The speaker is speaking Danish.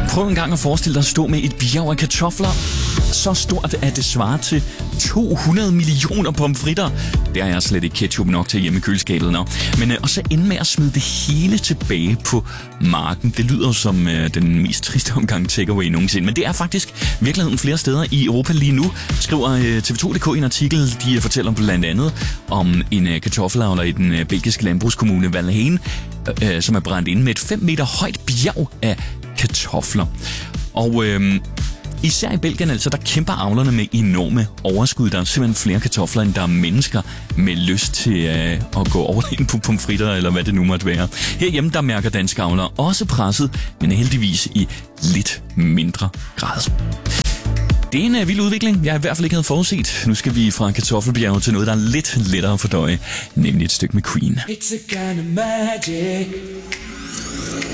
Prøv en gang at forestille dig at stå med et bjerg af kartofler. Så stort, at det svarer til 200 millioner pomfritter. Det har jeg slet ikke ketchup nok til hjemme i køleskabet. Nå. Men og så ende med at smide det hele tilbage på marken. Det lyder som den mest triste omgang takeaway nogensinde. Men det er faktisk virkeligheden flere steder i Europa lige nu, skriver TV2.dk i en artikel. De fortæller blandt andet om en kartoffelavler i den belgiske landbrugskommune Valheim, som er brændt inde med et 5 meter højt bjerg af kartofler. Og især i Belgien altså, der kæmper avlerne med enorme overskud. Der er simpelthen flere kartofler, end der er mennesker med lyst til at gå over ind på pomfritter, eller hvad det nu måtte være. Herhjemme, der mærker danske avlere også presset, men heldigvis i lidt mindre grad. Det er en vild udvikling, jeg i hvert fald ikke havde forudset. Nu skal vi fra kartoffelbjerget til noget, der er lidt lettere at fordøje, nemlig et stykke med Queen. It's a kind of magic.